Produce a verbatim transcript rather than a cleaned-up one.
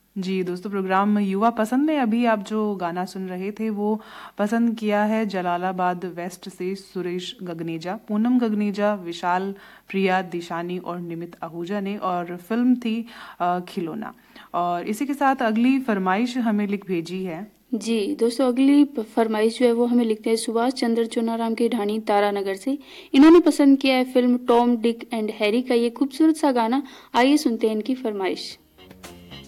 जी दोस्तों, प्रोग्राम युवा पसंद में अभी आप जो गाना सुन रहे थे वो पसंद किया है जलालाबाद वेस्ट से सुरेश गगनेजा, पूनम गगनेजा, विशाल, प्रिया, दिशानी और निमित आहूजा ने, और फिल्म थी अ, खिलौना। और इसी के साथ अगली फरमाइश हमें लिख भेजी है। जी दोस्तों, अगली प- फरमाइश जो है वो हमें लिखते हैं सुभाष चंद्र चुनाराम के ढाणी तारानगर से। इन्होंने पसंद किया है film Tom Dick and Harry का ये खूबसूरत सा गाना। आइए सुनते हैं इनकी फरमाइश।